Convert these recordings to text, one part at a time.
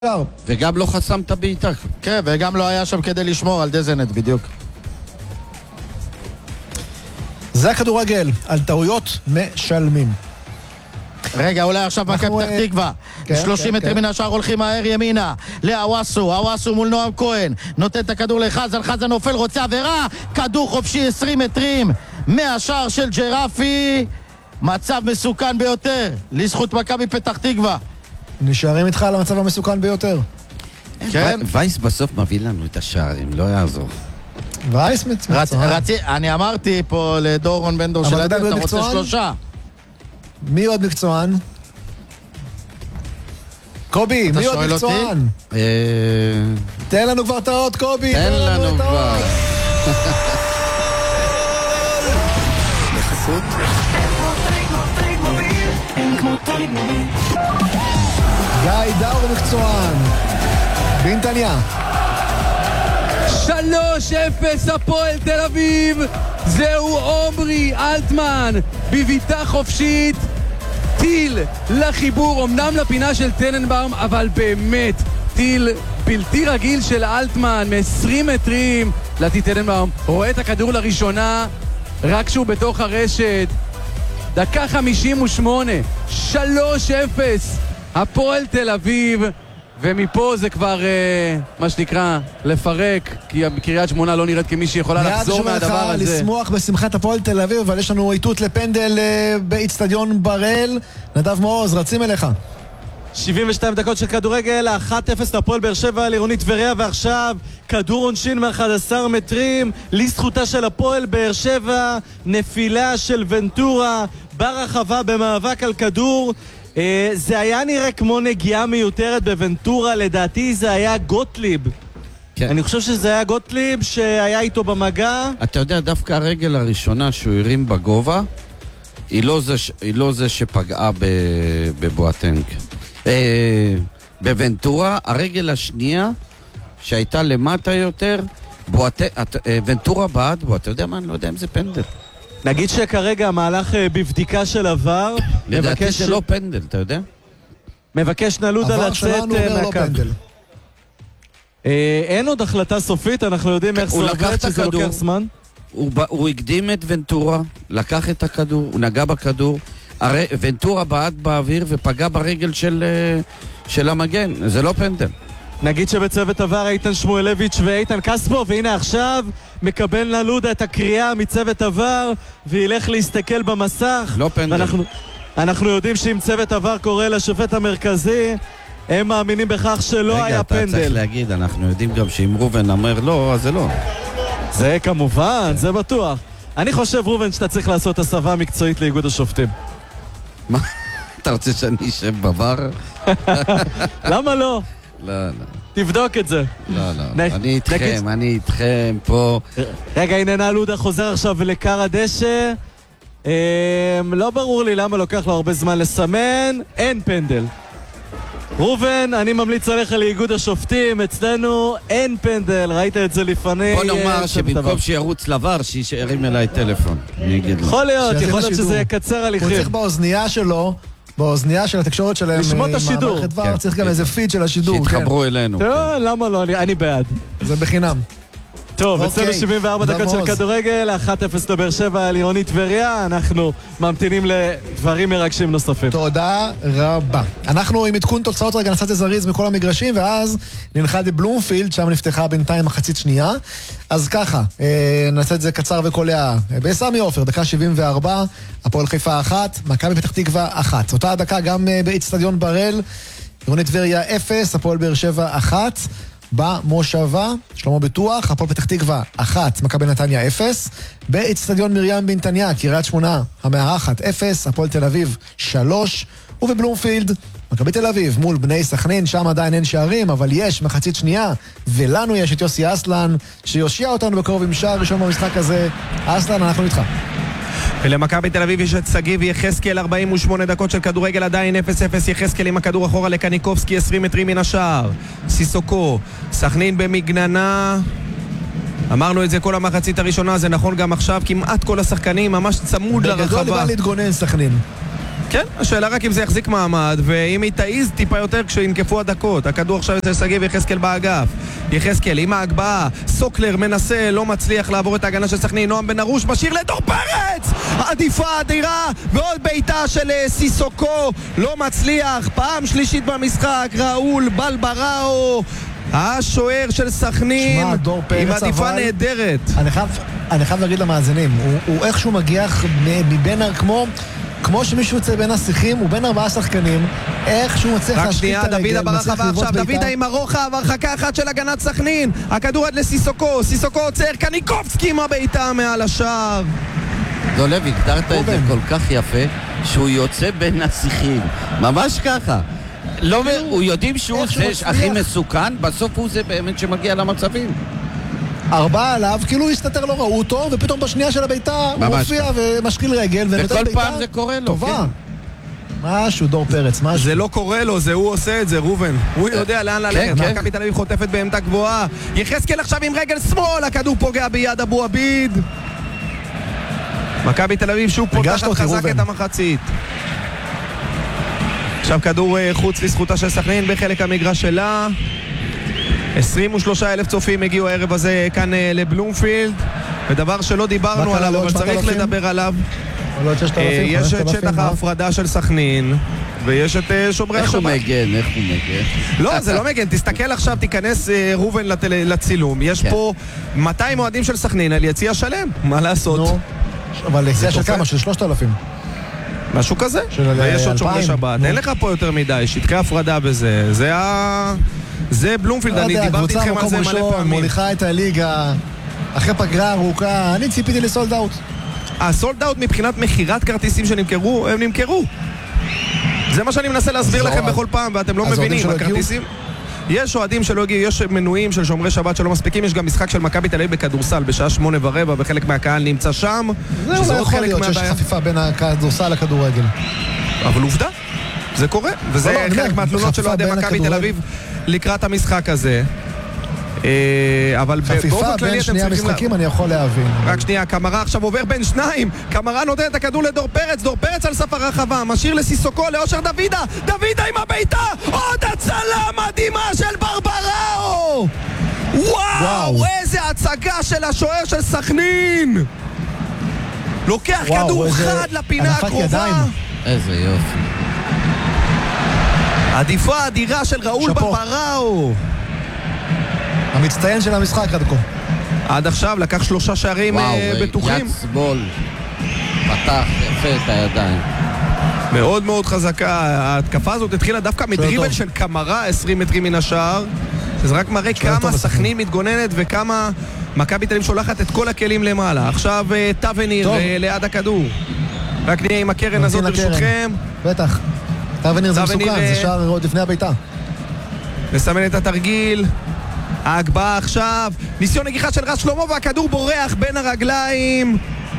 וגם לא חסם את הבעיטה. כן, וגם לא היה שם כדי לשמור על דזנט בדיוק. זה הכדורגל, על טעויות משלמים. רגע, אולי עכשיו מכבי פתח תקווה. 30 מטרים מן השער הולכים מהר ימינה לאוואסו, אוואסו מול נועם כהן, נותן את הכדור לחזן, חזן נופל, רוצה עבירה, כדור חופשי 20 מטרים מהשער של ג'רפי. מצב מסוכן ביותר לזכות מכבי פתח תקווה. נשארים איתך על המצב המסוכן ביותר. כן. וייס בסוף מביא לנו את השערים, לא יעזור. וייס מצוין. אני אמרתי פה לדורון בן דור שלנו, אתה רוצה 3? מי עוד מקצוען? קובי, מי עוד מקצוען? תן לנו כבר את האות, קובי. תן לנו כבר. בחסות גיא דאור מקצוען. בנתניה 3-0 הפועל תל אביב. זהו עומרי אלטמן בביתה חופשית, טיל לחיבור, אמנם לפינה של טננבאום, אבל באמת טיל בלתי רגיל של אלטמן מ-20 מטרים. לטי טננבאום רואה את הכדור לראשונה רק שהוא בתוך הרשת. דקה 58, 3-0 הפועל תל אביב, ומפה זה כבר מה שנקרא לפרק, כי קריית שמונה לא נראית כמי שיכולה לחזור מהדבר הזה. מיד לשמוח בשמחת הפועל תל אביב, אבל יש לנו איתות לפנדל באצטדיון בראל. נדב מעוז, רצים אליך. 72 דקות של כדורגל, 1-0 לפועל באר שבע על עירוני טבריה, ועכשיו כדור עונשין מ-11 מטרים לזכותה של הפועל באר שבע, נפילה של ונטורה ברחבה במאבק על כדור. זה היה נראה כמו נגיעה מיותרת בוונטורה, לדעתי זה היה גוטליב. כן. אני חושב שזה היה גוטליב שהיה איתו במגע. אתה יודע, דווקא הרגל הראשונה שהוא הרים בגובה היא לא זה שפגעה בבואטנק. בוונטורה, הרגל השנייה שהייתה למטה יותר, ונטורה בעד בו, אתה יודע מה? אני לא יודע אם זה פנדל. נגיד שכרגע המהלך בבדיקה של עבר. לדעתי זה לא פנדל, אתה יודע? מבקש נלודה לצאת מהקו. אין עוד החלטה סופית, אנחנו יודעים איך זה עובד, שזה לוקח זמן. הוא הקדים את ונטורה, לקח את הכדור, הוא נגע בכדור, ונטורה בעט באוויר ופגע ברגל של המגן, זה לא פנדל. נגיד שבצוות עבר איתן שמואלביץ' ואיתן קספו, והנה עכשיו מקבל נלודה את הקריאה מצוות עבר וילך להסתכל במסך. לא פנדל. אנחנו יודעים שאם צוות עבר קורא לשופט המרכזי, הם מאמינים בכך שלא היה פנדל. רגע, אתה צריך להגיד, אנחנו יודעים גם שאם רובן אמר לא, אז זה לא. זה כמובן, זה בטוח. אני חושב, רובן, שאתה צריך לעשות הסבה מקצועית לאיגוד השופטים. מה? אתה רוצה שאני אשב בבר? למה לא? לא. תבדוק את זה. לא. אני איתכם פה. רגע, הנה נלודה חוזר עכשיו לקר הדשא. לא ברור לי למה לוקח לו הרבה זמן לסמן. אין פנדל. רובן, אני ממליץ עליך לאיגוד השופטים. אצלנו אין פנדל, ראית את זה לפני. בוא נאמר שבמקום שירוץ לבר, שישארים אליי טלפון. יכול להיות שזה יקצר הליכים. הוא צריך באוזנייה שלו, באוזנייה של התקשורת שלהם, לשמות את השידור. צריך גם איזה פיד של השידור. שיתחברו אלינו. למה לא? אני בעד. זה בחינם. טוב, אצלנו 74 דקות של כדורגל, 1-0 לבאר שבע על עירוני טבריה. אנחנו ממתינים לדברים מרגשים נוספים. תודה רבה. אנחנו עם עדכון תוצאות רגע נסעת זריז מכל המגרשים, ואז ננחת בבלומפילד, שם נפתחה בינתיים מחצית שנייה. אז ככה, נעשה את זה קצר וקולע. בסמי עופר, דקה 74, הפועל חיפה 1, מכבי פתח תקווה 1. אותה הדקה גם באצטדיון בראל, עירוני טבריה 0, הפועל באר שבע 1. במושבה, שלמה בטוח, הפועל פתח תקווה 1, מכבי נתניה 0, באצטדיון מרים בנתניה, קריית שמונה המארחת 0, הפועל תל אביב 3, ובבלומפילד, מכבי תל אביב מול בני סכנין, שם עדיין אין שערים, אבל יש מחצית שנייה, ולנו יש את יוסי אסלן, שיושיע אותנו בקרוב עם שער ראשון במשחק הזה. אסלן, אנחנו איתך. ולמכבי תל אביב יש את סגיב יחזקאל, 48 דקות של כדורגל, עדיין 0-0. יחזקאל עם הכדור אחורה לקניקובסקי, 20 מטרים מן השער. סיסוקו, סכנין במגננה, אמרנו את זה כל המחצית הראשונה, זה נכון גם עכשיו, כמעט כל השחקנים ממש צמוד לרחבה. בגדול בא להתגונן סכנין. כן, השאלה רק אם זה יחזיק מעמד, ואם היא תעיז טיפה יותר כשינקפו הדקות. הכדור עכשיו אצל שגיב יחזקאל באגף. יחזקאל עם ההגבהה, סוקלר מנסה, לא מצליח לעבור את ההגנה של סכנין. נועם בן ארוש משאיר לדור פרץ! עדיפה אדירה, ועוד בעיטה של סיסוקו, לא מצליח. פעם שלישית במשחק, ראול בלבראו, השוער של סכנין, עם עדיפה נהדרת. אני חייב להגיד למאזינים, הוא איכשהו מגיח מבין, כמו שמישהו יוצא בין השיחים, הוא בין 4 שחקנים, איכשהו מצליח להשקיט את הרגל, דוד ברחבה עכשיו, דוד עם הרוחב, הרחקה אחת של הגנת סכנין, הכדור עד לסיסוקו, סיסוקו עוצר, קניקובסקי עם הבעיטה מעל השער. דולב, הגדרת את זה כל כך יפה, שהוא יוצא בין השיחים, ממש ככה. לא, הוא יודעים שהוא זה הכי מסוכן, בסוף הוא זה באמת שמגיע למצבים. 4 עליו, כאילו הוא הסתתר, לא ראו אותו, ופתאום בשנייה של הביתה הוא מופיע ומשקיל רגל ונותן ביתה. וכל פעם זה קורה לו, טובה. כן. משהו, דור פרץ, משהו. זה לא קורה לו, זה הוא עושה את זה, רובן. הוא יודע לאן ללכת. מכבי תל אביב חוטפת בעמדה גבוהה. יחזקאל עכשיו עם רגל שמאל, הכדור פוגע ביד אבו עביד. מכבי תל אביב שוב פותחת חזק את המחצית. עכשיו כדור חוץ לזכותה של סכנין בחלק המגרש שלה. 23,000 צופים הגיעו הערב הזה כאן לבלומפילד, ודבר שלא דיברנו עליו אבל צריך לדבר עליו, יש את שטח ההפרדה של סכנין ויש את שומרי איך השבת. הוא מגן, איך הוא מגן? לא, זה לא מגן, תסתכל עכשיו, תיכנס רובן לצילום, יש פה 200 אוהדים של סכנין על יציע שלם, מה לעשות? אבל יציע של כמה? של 3,000? משהו כזה, ויש עוד שומרי שבת, אין לך פה יותר מדי, שטחי הפרדה בזה, זה בלומפילד, אני דיברתי איתכם על זה מלא פעמים. מוליכה את הליגה אחרי פגרה ארוכה, אני ציפיתי לסולד אאוט. הסולד אאוט מבחינת מחירת כרטיסים שנמכרו, הם נמכרו. זה מה שאני מנסה להסביר לכם בכל פעם, ואתם לא מבינים, הכרטיסים... יש אוהדים שלא הגיעו, יש מנויים של שומרי שבת שלא מספיקים, יש גם משחק של מכבי תל אביב בכדורסל בשעה 8:15, וחלק מהקהל נמצא שם. זה לא יכול להיות שיש חפיפה בין הכדורסל לכדורגל. אבל עובדה, זה קורה, וזה חלק מהתלונות של אוהדי מכבי תל אביב לקראת המשחק הזה. אבל חפיפה בין שני המשחקים אני יכול להבין. רק שנייה, קמרה עכשיו עובר בין שניים, קמרה נותן את הכדור לדור פרץ, דור פרץ על סף הרחבה, משאיר לסיסוקו, לאושר דוידה, דוידה עם הביתה, עוד הצלה מדהימה של ברבראו. וואו, איזה הצגה של השוער של סכנין, לוקח כדור חד לפינה הקרובה. איזה יופי, עדיפה אדירה של ראול ברבראו, המצטיין של המשחק עד כה. עד עכשיו לקח 3 שערים בטוחים. יד שמאל פתח יפה את הידיים, מאוד מאוד חזקה. ההתקפה הזאת התחילה דווקא מדריבל של קמרה 20 מטרים מן השער. זה רק מראה כמה סכנין מתגוננת וכמה מכבי תל אביב שולחת את כל הכלים למעלה. עכשיו טווניר ליד הכדור, רק נהיה עם הקרן הזאת ברשותכם. בטח, טווניר זה מסוכן, זה שער עוד לפני הביתה. נסמן את התרגיל, ההגבהה עכשיו, ניסיון נגיחה של רז שלמה והכדור בורח בין הרגליים.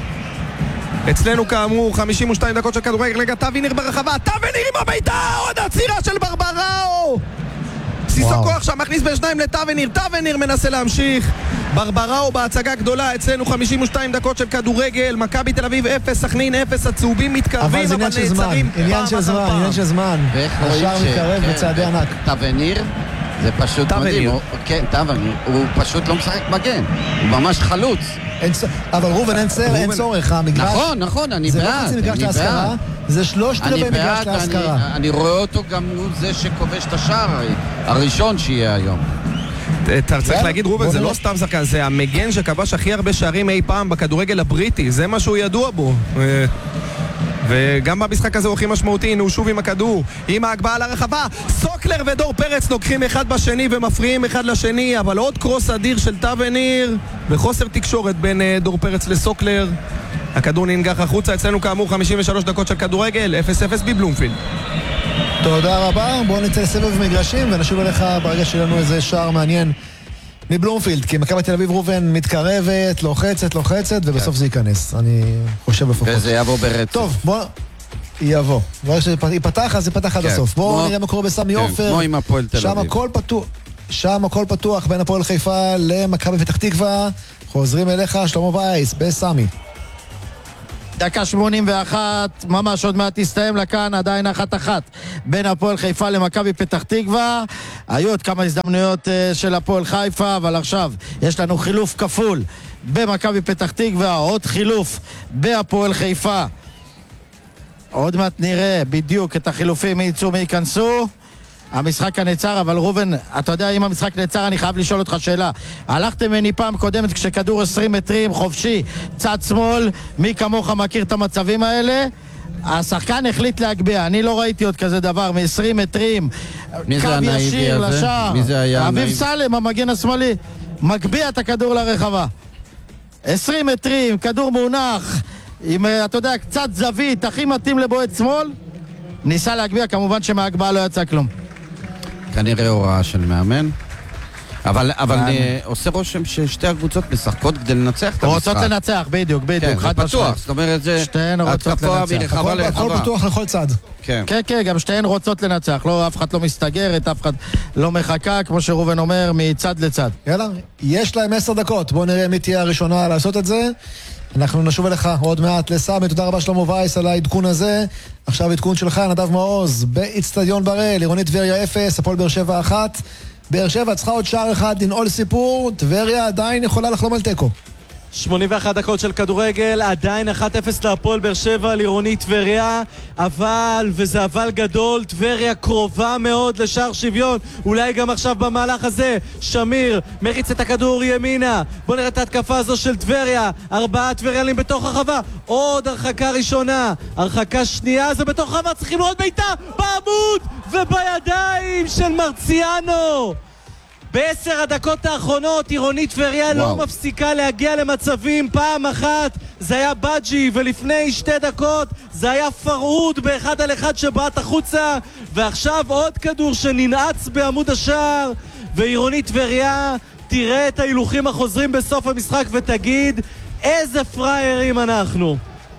אצלנו כאמור 52 דקות של כדורגל. רגע, טווניר ברחבה, טווניר עם הביתה, עוד עצירה של ברבראו. סיסוקו עכשיו מכניס בין שניים לטווניר, טווניר מנסה להמשיך, ברבראו בהצגה גדולה. אצלנו 52 דקות של כדורגל, מכבי תל אביב 0, סכנין 0, הצהובים מתקרבים אבל נעצרים. עניין של זמן, השער מתקרב בצעדי ענק. טווניר זה פשוט מדהים, כן, טווניר, הוא פשוט לא משחק מגן, הוא ממש חלוץ. אבל רובן אין צורך, המגרש... נכון, אני בעד. זה לא חצי מגרש להשכרה, זה 3 מגרש להשכרה. אני רואה אותו גם הוא זה שכובש את השער הראשון שיהיה היום. צריך להגיד רובן, זה לא סתם שחקן, זה המגן שכבש הכי הרבה שערים אי פעם בכדורגל הבריטי, זה מה שהוא ידוע בו. וגם במשחק הזה הוא הכי משמעותי. הנה הוא שוב עם הכדור, עם ההגבהה לרחבה, סוקלר ודור פרץ נוקחים אחד בשני ומפריעים אחד לשני, אבל עוד קרוס אדיר של טווניר וחוסר תקשורת בין דור פרץ לסוקלר. הכדור ננגח החוצה. אצלנו כאמור 53 דקות של כדורגל, 0-0 בבלומפילד. תודה רבה, בואו נצא לסבב מגרשים ונשוב אליך ברגע שלנו איזה שער מעניין מבלומפילד, כי מכבי תל אביב רובן מתקרבת, לוחצת ובסוף זה ייכנס, אני חושב לפחות. וזה יבוא ברצף. טוב, בוא יבוא, ברגע שיפתח אז יפתח עד הסוף. בואו נראה מה קורה בסמי עופר, כמו עם הפועל תל אביב, שם הכל פתוח בין הפועל חיפה למכבי פתח תקווה. חוזרים אליך שלמה וייס בסמי. דקה 81, ממש עוד מעט תסתיים לכאן, עדיין 1-1 בין הפועל חיפה למכבי פתח תקווה. היו עוד כמה הזדמנויות של הפועל חיפה, אבל עכשיו יש לנו חילוף כפול במכבי פתח תקווה, עוד חילוף בהפועל חיפה. עוד מעט נראה בדיוק את החילופים, מי יצאו מי ייכנסו. המשחק הנצר, אבל רובן, אתה יודע, אם המשחק נצר, אני חייב לשאול אותך שאלה. הלכתם ממני פעם קודמת כשכדור 20 מטרים, חופשי, צד שמאל, מי כמוך מכיר את המצבים האלה? השחקן החליט להגביה, אני לא ראיתי עוד כזה דבר, מ-20 מטרים, קו ישיר לשער. מי זה היה? אביב סלם, המגן השמאלי, מגביה את הכדור לרחבה. 20 מטרים, כדור מונח, עם, אתה יודע, קצת זווית, הכי מתאים לבועט שמאל, ניסה להגביה, כמובן שמההגבהה לא יצא כלום. כנראה הוראה של מאמן. אבל עושה רושם ששתי הקבוצות משחקות כדי לנצח את המשחק. רוצות לנצח, בדיוק, כן, זה פתוח, זאת אומרת זה שתיהן רוצות לנצח. הכל פתוח לכל צד. כן, גם שתיהן רוצות לנצח, לא, אף אחד לא מסתגרת, אף אחד לא מחכה, כמו שרובן אומר, מצד לצד. יאללה, יש להם 10 דקות, בואו נראה מי תהיה הראשונה לעשות את זה. אנחנו נשוב אליך עוד מעט לסמי, תודה רבה שלמה וייס על העדכון הזה. עכשיו עדכון שלך, נדב מעוז, באצטדיון בראל, עירונית טבריה 0, הפועל באר שבע 1. באר שבע צריכה עוד שער אחד לנעול סיפור, טבריה עדיין יכולה לחלום על תיקו. 81 דקות של כדורגל, עדיין 1-0 להפועל באר שבע, לעירונית טבריה, אבל, וזה אבל גדול, טבריה קרובה מאוד לשער שוויון, אולי גם עכשיו במהלך הזה. שמיר מריץ את הכדור ימינה, בוא נראה את ההתקפה הזו של טבריה, 4 טבריאלים בתוך הרחבה, עוד הרחקה ראשונה, הרחקה שנייה, זה בתוך הרחבה, צריכים עוד בעיטה בעמוד ובידיים של מרציאנו. ב10 הדקות האחרונות עירונית טבריה לא מפסיקה להגיע למצבים. פעם אחת זה היה בג'י, ולפני 2 דקות זה היה פרעוד ב1-1 שבאת החוצה, ועכשיו עוד כדור שננעץ בעמוד השער, ועירונית טבריה תראה את ההילוכים החוזרים בסוף המשחק ותגיד איזה פריירים אנחנו.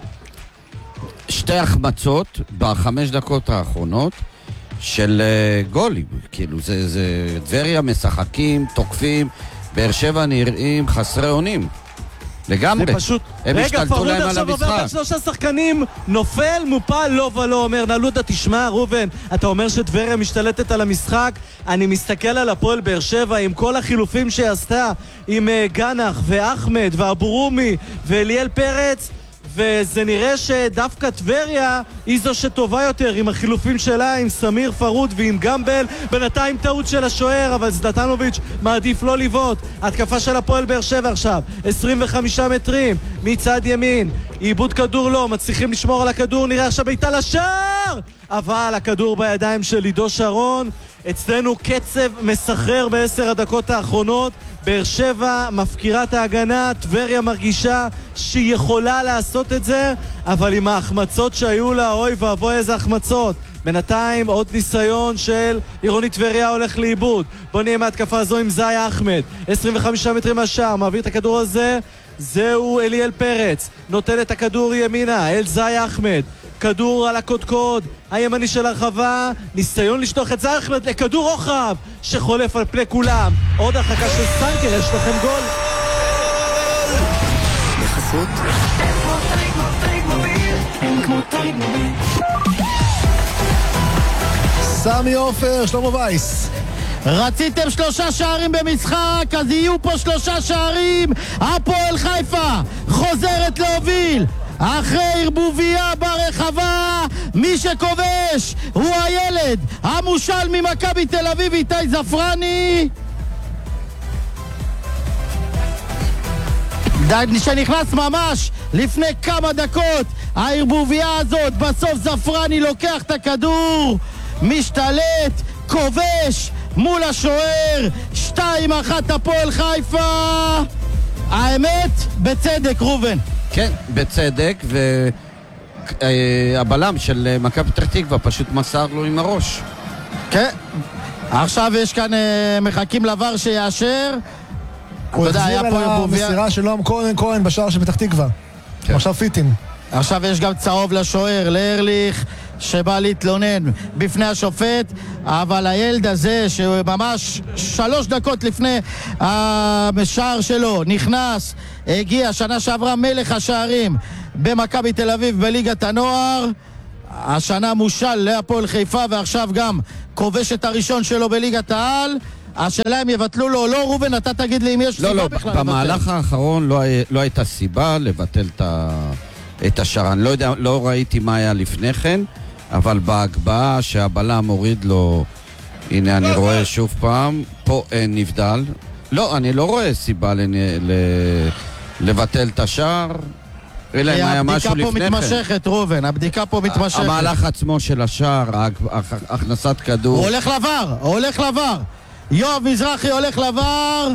2 החמצות ב5 דקות האחרונות של גולים, כאילו זה טבריה משחקים, תוקפים, באר שבע נראים חסרי אונים לגמרי. זה פשוט, הם השתלטו להם על המשחק. רגע, 3 שחקנים נופל, מופל, לא ולא, אומר נלודה, תשמע רובן, אתה אומר שטבריה משתלטת על המשחק, אני מסתכל על הפועל באר שבע עם כל החילופים שעשתה, עם גנח ואחמד ואבורומי ואליאל פרץ, וזה נראה שדווקא טבריה היא זו שטובה יותר עם החילופים שלה, עם סמיר פרוד ועם גמבל. בינתיים טעות של השוער, אבל זלטנוביץ' מעדיף לא לבעוט. התקפה של הפועל באר שבע עכשיו, 25 מטרים מצד ימין, איבוד כדור לא, מצליחים לשמור על הכדור, נראה עכשיו בעיטה לשער, אבל הכדור בידיים של עידו שרון. אצלנו קצב מסחרר ב10 הדקות האחרונות, באר שבע מפקירה את ההגנה, טבריה מרגישה שהיא יכולה לעשות את זה, אבל עם ההחמצות שהיו לה, אוי ואבוי איזה החמצות. בינתיים עוד ניסיון של עירונית טבריה הולך לאיבוד. בוא נהיה מהתקפה הזו עם זאי אחמד, 25 מטרים מהשער, מעביר את הכדור הזה, זהו אליאל פרץ, נוטל את הכדור ימינה אל זאי אחמד, כדור על הקודקוד הימני של הרחבה, ניסיון לשטוח את זאי אחמד לכדור רוחב שחולף על פני כולם. עוד הרחקה של סנקר, יש לכם גול בחסות סמי עופר, שלמה וייס. רציתם 3 שערים במשחק, אז יהיו פה 3 שערים. הפועל חיפה חוזרת להוביל אחרי ערבוביה ברחבה. מי שכובש הוא הילד המושל ממכבי תל אביב, איתי זפרני, שנכנס ממש לפני כמה דקות. הערבוביה הזאת, בסוף זפרני לוקח את הכדור, משתלט, כובש מול השוער. 2-1 הפועל חיפה. האמת, בצדק רובן. כן, בצדק, והבלם של מכבי פתח תקווה פשוט מסר לו עם הראש. כן, עכשיו יש כאן מחכים לבר שיאשר. הוא החזיר על המסירה של נועם כהן בשער של פתח תקווה. עכשיו פיטים. עכשיו יש גם צהוב לשוער, לארליך, שבא להתלונן בפני השופט, אבל הילד הזה שממש 3 דקות לפני השער שלו נכנס, הגיע שנה שעברה מלך השערים במכבי תל אביב בליגת הנוער. השנה מושל להפועל חיפה, ועכשיו גם כובש את הראשון שלו בליגת העל. השאלה אם יבטלו לו או לא. רובן, אתה תגיד לי אם יש סיבה בכלל לבטל. במהלך האחרון לא הייתה סיבה לבטל את השער. אני לא יודע, לא ראיתי מה היה לפני כן, אבל בהגבהה שהבלם הוריד לו, הנה אני רואה שוב פעם, פה אין נבדל. לא, אני לא רואה סיבה לבטל את השער, אלא אם היה משהו לפני כן. הבדיקה פה מתמשכת, רובן, הבדיקה פה מתמשכת. המהלך עצמו של השער, הכנסת כדור. הוא הולך לעבר. יואב מזרחי הולך לעבר.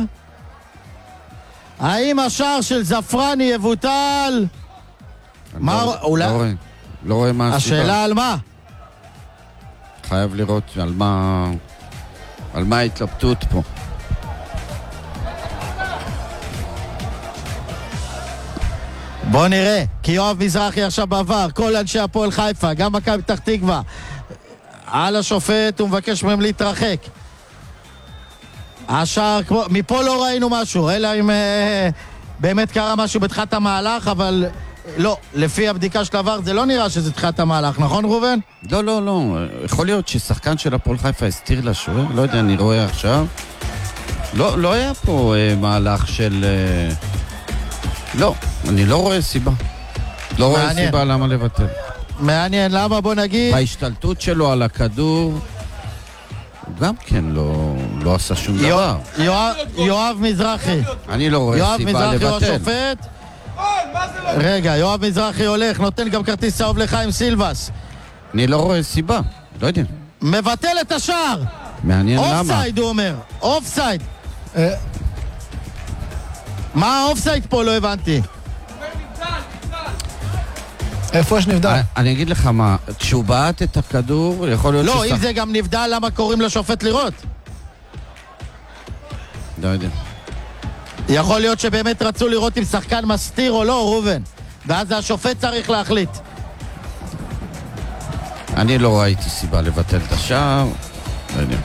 האם השער של זפרני יבוטל? לא רואה מה הסיבה. השאלה על מה? חייב לראות על מה ההתלבטות פה. בוא נראה, כי יואב מזרחי עכשיו בעבר, כל אנשי הפועל חיפה, גם מכבי פתח תקווה, על השופט, הוא מבקש מהם להתרחק. השער, מפה לא ראינו משהו, אלא אם באמת קרה משהו בתחילת המהלך, אבל לא, לפי הבדיקה של עבר זה לא נראה שזה תחילת המהלך, נכון רובן? לא, יכול להיות ששחקן של הפועל חיפה הסתיר לשוער, לא יודע, אני רואה עכשיו. לא היה פה מהלך של... לא, אני לא רואה סיבה. לא רואה סיבה למה לבטל. מעניין, למה? בוא נגיד... בהשתלטות שלו על הכדור, הוא גם כן לא עשה שום דבר. יואב מזרחי. אני לא רואה סיבה לבטל. יואב מזרחי הוא השופט. רגע, יואב מזרחי הולך, נותן גם כרטיס צהוב לחיים סילבס. אני לא רואה סיבה, לא יודע. מבטל את השער. מעניין למה. אופסייד הוא אומר, אופסייד. מה האופסייד פה? לא הבנתי. איפה יש נבדל? אני אגיד לך מה, כשהוא בעט את הכדור, יכול להיות לא, אם זה גם נבדל, למה קוראים לשופט לראות? לא יודע. יכול להיות שבאמת רצו לראות אם שחקן מסתיר או לא, רובן. ואז השופט צריך להחליט. אני לא ראיתי סיבה לבטל את השער, לא יודע.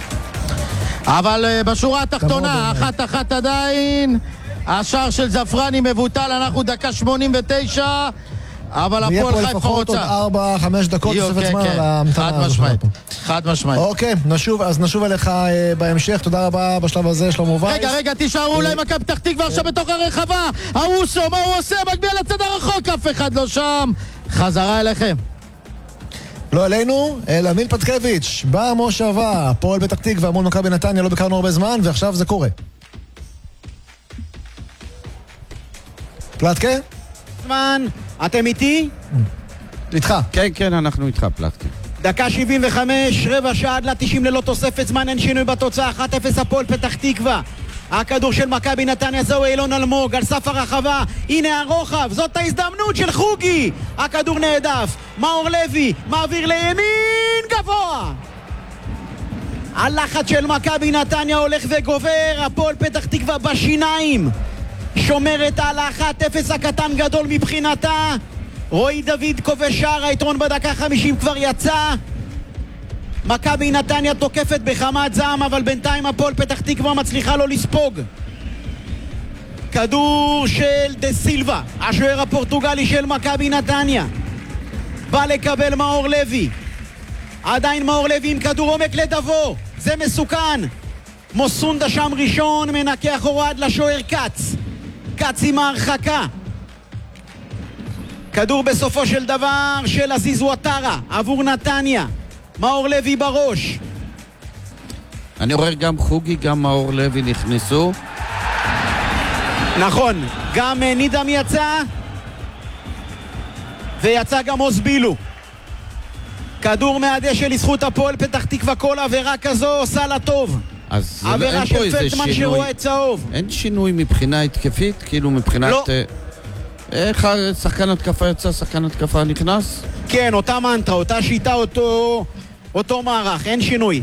אבל בשורה התחתונה, 1-1 עדיין. השער של זפרני מבוטל, אנחנו דקה 89, אבל הפועל חיפה רוצה. יהיה פה לפחות עוד 4-5 דקות תוספת זמן על ההמתנה הזאת. חד משמעית. אוקיי, נשוב אליך בהמשך, תודה רבה בשלב הזה, שלמה וייס. רגע, תישארו אולי מכבי פתח תקווה עכשיו בתוך הרחבה. ארוסו, מה הוא עושה? מגביע לצד הרחוק, אף אחד לא שם. חזרה אליכם. לא אלינו, אלא מיל פטקביץ' במושבה, הפועל פתח תקווה מול מכבי נתניה, לא ביקרנו הרבה זמן, ועכשיו זה קורה. פלטקה? זמן, אתם איתי? איתך. כן, אנחנו איתך, פלטקה. דקה 75, רבע שעה עד ל-90 ללא תוספת זמן, אין שינוי בתוצאה, 1-0 הפועל פתח תקווה. הכדור של מכבי נתניה, זהו אילון אלמוג, על סף הרחבה, הנה הרוחב, זאת ההזדמנות של חוגי. הכדור נעדף, מאור לוי, מעביר לימין, גבוה. הלחץ של מכבי נתניה הולך וגובר, הפועל פתח תקווה בשיניים. שומרת על ה-1-0 הקטן גדול מבחינתה. רועי דוד כובש שער, היתרון בדקה 50 כבר יצא. מכבי נתניה תוקפת בחמת זעם, אבל בינתיים הפועל פתח תקווה מצליחה לא לספוג. כדור של דה סילבה, השוער הפורטוגלי של מכבי נתניה. בא לקבל מאור לוי. עדיין מאור לוי עם כדור עומק לדבו. זה מסוכן. מוסונדה שם ראשון, מנקח הורד לשוער קץ עם ההרחקה. כדור בסופו של דבר של עזיז וואטרה עבור נתניה. מאור לוי בראש. אני רואה גם חוגי, גם מאור לוי נכנסו. נכון, גם נידם יצא ויצא גם אוסבילו. כדור מהדשא לזכות הפועל פתח תקווה, כל עבירה כזו עושה לה טוב. עבירה של פלטמן שרואה צהוב. אין שינוי מבחינה התקפית? כאילו מבחינת... לא. איך שחקן התקפה יצא, שחקן התקפה נכנס? כן, אותה מנטרה, אותה שיטה, אותו מערך, אין שינוי.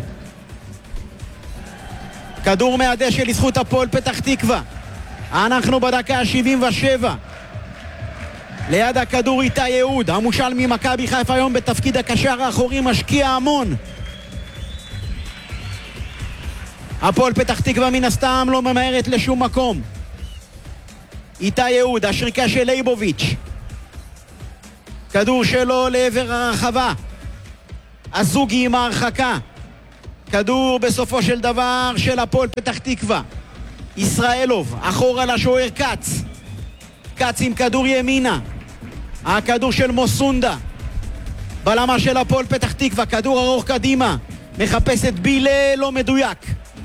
כדור מהדשא לזכות הפועל פתח תקווה. אנחנו בדקה 77. ליד הכדור איתי יהוד, המושל ממכבי חיפה היום בתפקיד הקשר האחורי, משקיע המון. הפועל פתח תקווה מן הסתם לא ממהרת לשום מקום. איתי יהוד, השריקה של ליבוביץ'. כדור שלו לעבר הרחבה. הזוגי עם ההרחקה. כדור בסופו של דבר של הפועל פתח תקווה. ישראלוב, אחורה לשוער קץ. קץ עם כדור ימינה. הכדור של מוסונדה. בלמה של הפועל פתח תקווה, כדור ארוך קדימה. מחפש את בילה, לא מדויק.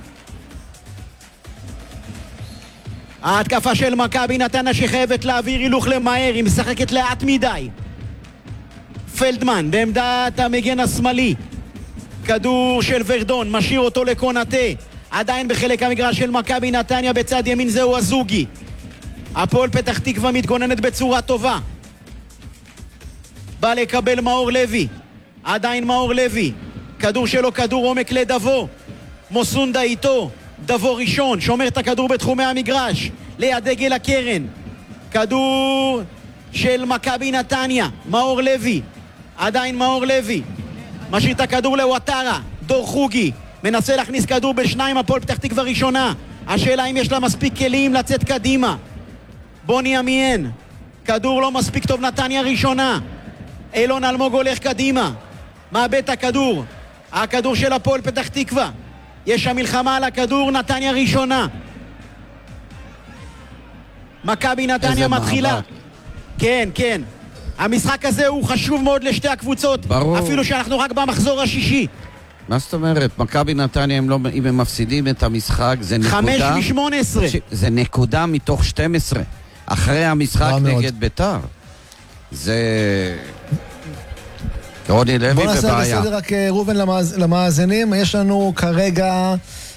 ההתקפה של מכבי נתניה שחייבת להעביר הילוך למהר, היא משחקת לאט מדי. פלדמן בעמדת המגן השמאלי. כדור של ורדון, משאיר אותו לקונטה. עדיין בחלק המגרש של מכבי נתניה, בצד ימין זהו הזוגי. הפועל פתח תקווה מתגוננת בצורה טובה. בא לקבל מאור לוי. עדיין מאור לוי. כדור שלו, כדור עומק לדבו. מוסונדה איתו. דבו ראשון, שומר את הכדור בתחומי המגרש. ליד דגל הקרן. כדור של מכבי נתניה. מאור לוי. עדיין מאור לוי. משאיר את הכדור לוואטרה. דור חוגי. מנסה להכניס כדור בשניים, הפועל פתח תקווה ראשונה. השאלה אם יש לה מספיק כלים לצאת קדימה. בוני עמיין. כדור לא מספיק טוב, נתניה ראשונה. אילון אלמוג הולך קדימה. מאבד את הכדור. הכדור של הפועל פתח תקווה. יש שם מלחמה על הכדור, נתניה ראשונה. מכבי נתניה מתחילה. מאבק. כן, כן. המשחק הזה הוא חשוב מאוד לשתי הקבוצות. ברור. אפילו שאנחנו רק במחזור השישי. מה זאת אומרת? מכבי נתניה, אם הם מפסידים את המשחק, זה נקודה... 5 מ-18. זה נקודה מתוך 12. אחרי המשחק נגד ביתר. זה... רוני לוי בוא נעשה בבעיה. בסדר רק רובן למאזינים. יש לנו כרגע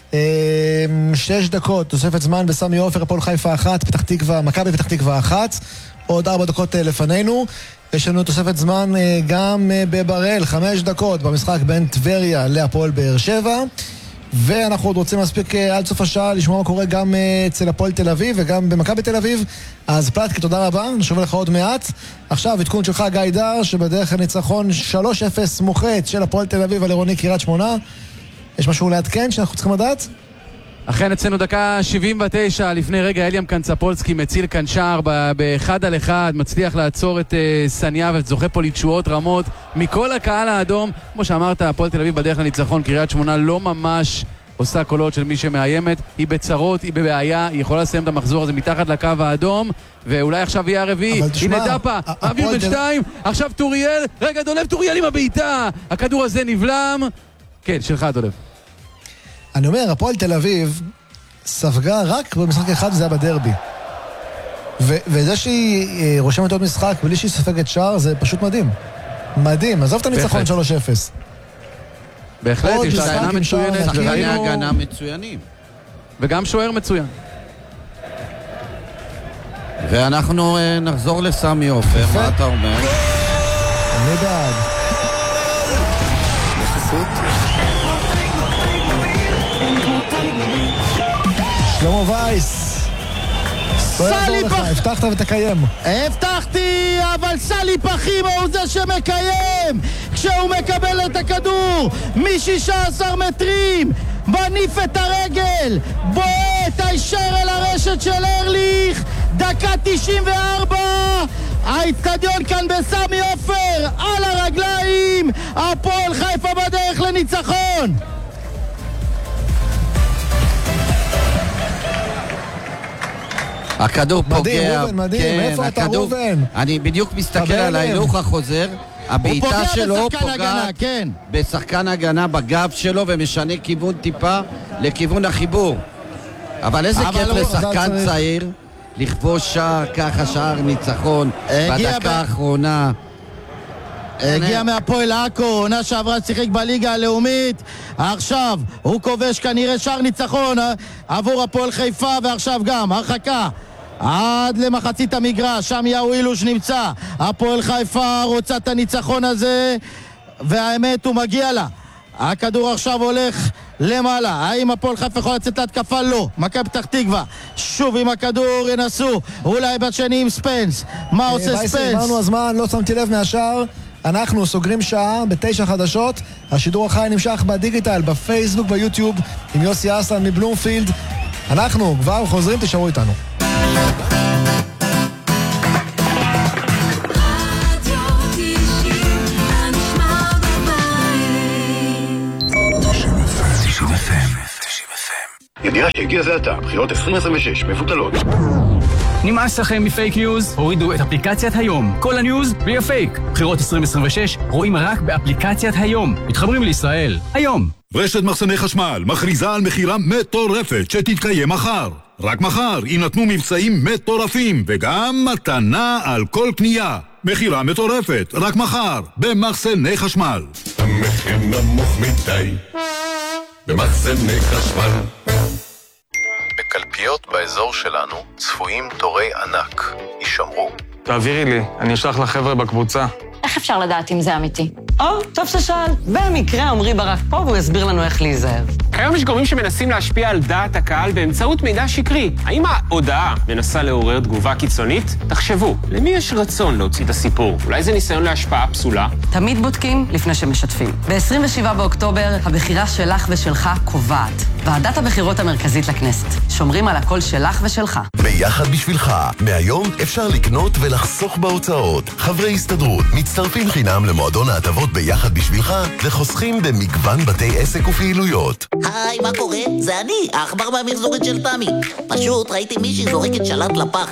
6 דקות, תוספת זמן בסמי עופר, הפועל חיפה 1, פתח תקווה, מכבי פתח תקווה 1, עוד 4 דקות לפנינו. יש לנו תוספת זמן גם בברל, 5 דקות במשחק בין טבריה להפועל באר שבע. ואנחנו עוד רוצים להספיק עד סוף השעה לשמוע מה קורה גם אצל הפועל תל אביב וגם במכבי תל אביב. אז פלטקי, תודה רבה, נשוב לך עוד מעט. עכשיו עדכון שלך גיא דר, שבדרך הניצחון 3-0 מוחץ של הפועל תל אביב על עירוני קריית שמונה. יש משהו לעדכן שאנחנו צריכים לדעת? אכן אצלנו דקה 79 לפני רגע אליאם קנצפולסקי מציל כאן שער באחד על אחד, מצליח לעצור את סניה וזוכה פה לתשואות רמות מכל הקהל האדום. כמו שאמרת, הפועל תל אביב בדרך לניצחון, קריית שמונה לא ממש עושה קולות של מי שמאיימת, היא בצרות, היא בבעיה, היא יכולה לסיים את המחזור הזה מתחת לקו האדום, ואולי עכשיו יהיה הרביעי. הנה דאפה, מעביר בין 2, עכשיו טוריאל, רגע דולב, טוריאל עם הבעיטה, הכדור הזה נבלם. כן, שלך דולב. אני אומר, הפועל תל אביב ספגה רק במשחק אחד, וזה היה בדרבי. וזה שהיא רושמת עוד משחק בלי שהיא ספגת שער, זה פשוט מדהים. מדהים, עזוב את הניצחון 3-0. בהחלט, יש הגנה מצוינת. שחקני הגנה מצוינים. וגם שוער מצוין. ואנחנו נחזור לסמי עופר, מה אתה אומר? אני בעד. שלמה וייס, סלי פח... הבטחת ותקיים. הבטחתי, אבל סלי פחימה הוא זה שמקיים. כשהוא מקבל את הכדור מ-16 מטרים, מניף את הרגל, בועט הישר אל הרשת של ארליך. דקה 94, האצטדיון כאן בסמי עופר על הרגליים. הפועל חיפה בדרך לניצחון. הכדור פוגע. מדהים, רובן, מדהים. איפה אתה, רובן? אני בדיוק מסתכל על ההילוך החוזר. הבעיטה שלו פוגעת בשחקן הגנה בגב שלו ומשנה כיוון טיפה לכיוון החיבור. אבל איזה כיף לשחקן צעיר לכבוש שער ככה, שער ניצחון בדקה האחרונה. הגיע מהפועל עכו, עונה שעברה שיחק בליגה הלאומית. עכשיו הוא כובש כנראה שער ניצחון עבור הפועל חיפה, ועכשיו גם הרחקה עד למחצית המגרש, שם יאו אילוש נמצא. הפועל חיפה רוצה את הניצחון הזה, והאמת הוא מגיע לה. הכדור עכשיו הולך למעלה. האם הפועל חיפה יכול לצאת להתקפה? לא. מכבי פתח תקווה שוב עם הכדור, ינסו אולי בשני עם ספנס. מה עושה ספנס? אמרנו הזמן, לא שמתי לב מהשאר. אנחנו סוגרים שעה ב9 חדשות. השידור החי נמשך בדיגיטל, בפייסבוק, ביוטיוב, עם יוסי אסלן מבלומפילד. אנחנו כבר חוזרים, תשארו איתנו. רדיו ידיעה שהגיע זה עתה, בחירות 2026 מבוטלות. נמאס לכם מפייק ניוז? הורידו את אפליקציית היום. כל הניוז בלי הפייק. בחירות 2026 רואים רק באפליקציית היום. מתחברים לישראל. היום. רשת מחסני חשמל מכריזה על מחירה מטורפת שתתקיים מחר. רק מחר יינתנו מבצעים מטורפים וגם מתנה על כל קנייה. מחירה מטורפת, רק מחר, במחסני חשמל. המחיר נמוך מדי במחסני חשמל. בקלפיות באזור שלנו צפויים תורי ענק. יישמרו. תעבירי לי, אני אשלח לחבר'ה בקבוצה. איך אפשר לדעת אם זה אמיתי? טוב ששאל. במקרה עמרי ברק פה והוא יסביר לנו איך להיזהר. כיום יש גורמים שמנסים להשפיע על דעת הקהל באמצעות מידע שקרי. האם ההודעה מנסה לעורר תגובה קיצונית? תחשבו, למי יש רצון להוציא את הסיפור? אולי זה ניסיון להשפעה פסולה? תמיד בודקים לפני שמשתפים. ב-27 באוקטובר הבחירה שלך ושלך קובעת. ועדת הבחירות המרכזית לכנסת. שומרים על הקול שלך ושלך. ביחד בשבילך. מהיום אפשר לקנות ולחסוך בהוצאות. חברי הסתדרות מצטרפים חינם למועדון ההטבות ביחד בשבילך וחוסכים במגוון בתי עסק ופעילויות. היי, מה קורה? זה אני, העכבר מהמחזורית של תמי. פשוט ראיתי מישהי זורקת שלט לפח